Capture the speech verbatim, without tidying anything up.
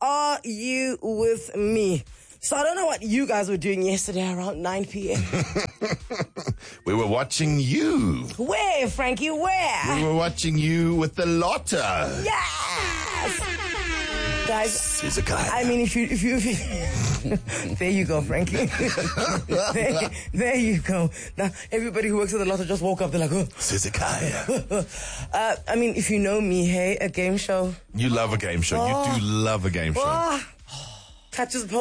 Are You With Me? So I don't know what you guys were doing yesterday around nine p.m. We were watching you. Where, Frankie, where? We were watching you with the Lotto. Yes! Guys, Suzukai. I mean, if you, if you, if you there you go, Frankie. there, there you go. Now, everybody who works at the Lotto just woke up, they're like, oh. Suzukai. uh, I mean, if you know me, hey, a game show. You love a game show. Oh. You do love a game show. Oh. Catches